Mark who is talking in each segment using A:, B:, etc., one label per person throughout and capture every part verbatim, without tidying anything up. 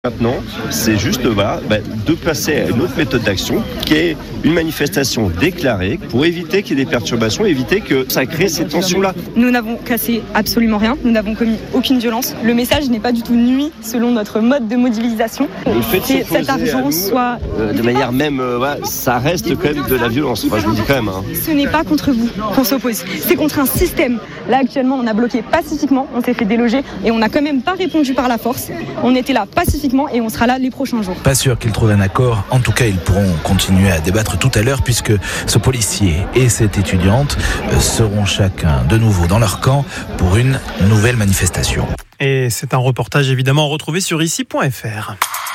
A: Maintenant, c'est juste voilà, bah, de passer à une autre méthode d'action qui est une manifestation déclarée pour éviter qu'il y ait des perturbations, éviter que ça crée ces tensions-là.
B: Nous n'avons cassé absolument rien, nous n'avons commis aucune violence. Le message n'est pas du tout nuit selon notre mode de mobilisation.
A: Le fait de
B: que cet argent
A: nous,
B: soit...
A: Euh, de manière même, euh, voilà, ça reste quand même de la violence. Enfin, je vous dis quand même. Hein.
B: Ce n'est pas contre vous qu'on s'oppose, c'est contre un système. Là actuellement, on a bloqué pacifiquement, on s'est fait déloger et on n'a quand même pas répondu par la force. On était là pacifiquement et on sera là les prochains jours.
C: Pas sûr qu'ils trouvent un accord. En tout cas, ils pourront continuer à débattre tout à l'heure puisque ce policier et cette étudiante seront chacun de nouveau dans leur camp pour une nouvelle manifestation.
D: Et c'est un reportage évidemment retrouvé sur ici point f r.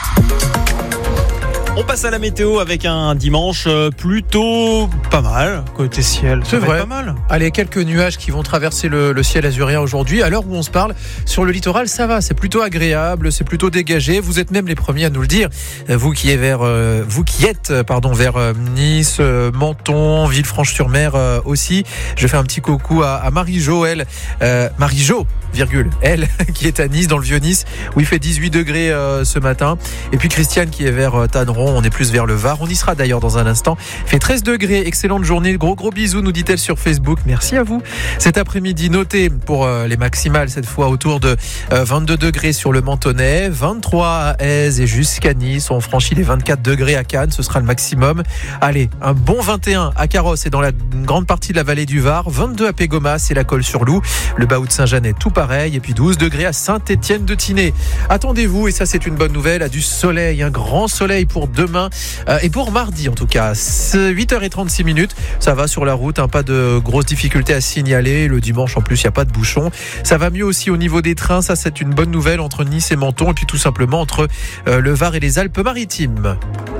D: On passe à la météo avec un dimanche plutôt pas mal côté ciel.
E: C'est vrai.
D: Pas mal.
E: Allez, quelques nuages qui vont traverser le, le ciel azurien aujourd'hui. À l'heure où on se parle, sur le littoral, ça va. C'est plutôt agréable, c'est plutôt dégagé. Vous êtes même les premiers à nous le dire. Vous qui êtes vers, euh, vous qui êtes, pardon, vers euh, Nice, euh, Menton, Villefranche-sur-Mer euh, aussi. Je fais un petit coucou à, à Marie-Jo, elle, euh, Marie-Jo, virgule, elle, qui est à Nice, dans le Vieux-Nice, où il fait dix-huit degrés euh, ce matin. Et puis Christiane qui est vers euh, Tanneron. On est plus vers le Var. On y sera d'ailleurs dans un instant. Il fait treize degrés. Excellente journée. Gros gros bisous, nous dit-elle sur Facebook. Merci à vous. Cet après-midi, notez pour euh, les maximales cette fois autour de euh, vingt-deux degrés sur le Mentonnet, vingt-trois à Aise et jusqu'à Nice. On franchit les vingt-quatre degrés à Cannes. Ce sera le maximum. Allez, un bon vingt et un à Carros et dans la grande partie de la vallée du Var. vingt-deux à Pégomas et la Colle-sur-Loup. Le Baout de Saint-Jeannet, tout pareil. Et puis douze degrés à Saint-Étienne-de-Tinée. Attendez-vous, et ça c'est une bonne nouvelle, à du soleil, un grand soleil pour demain euh, et pour mardi en tout cas. C'est huit heures trente-six minutes. Ça va sur la route, hein, pas de grosses difficultés à signaler. Le dimanche en plus, il n'y a pas de bouchon. Ça va mieux aussi au niveau des trains. Ça, c'est une bonne nouvelle entre Nice et Menton et puis tout simplement entre euh, le Var et les Alpes-Maritimes.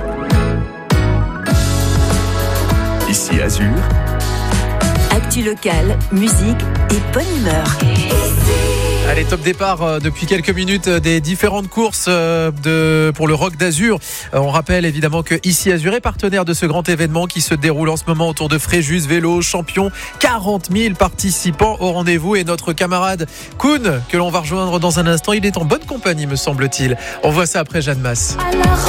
F: Ici Azur.
G: Actu locale, musique et bonne humeur.
E: Allez, top départ euh, depuis quelques minutes euh, des différentes courses euh, de, pour le Rock d'Azur. Euh, on rappelle évidemment que Ici Azur est partenaire de ce grand événement qui se déroule en ce moment autour de Fréjus Vélo Champion. quarante mille participants au rendez-vous et notre camarade Koun, que l'on va rejoindre dans un instant, il est en bonne compagnie me semble-t-il. On voit ça après Jeanne Masse.